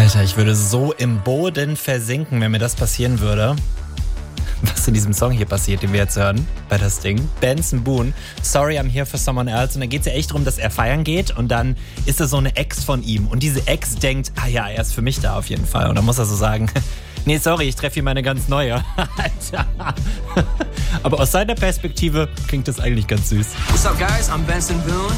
Alter, ich würde so im Boden versinken, wenn mir das passieren würde. Was in diesem Song hier passiert, den wir jetzt hören, bei das Ding. Benson Boone, Sorry I'm Here for Someone Else. Und dann geht es ja echt darum, dass er feiern geht und dann ist da so eine Ex von ihm. Und diese Ex denkt, ah ja, er ist für mich da auf jeden Fall. Und dann muss er so sagen, nee, sorry, ich treffe hier meine ganz neue. Alter. Aber aus seiner Perspektive klingt das eigentlich ganz süß. What's up, guys? I'm Benson Boone.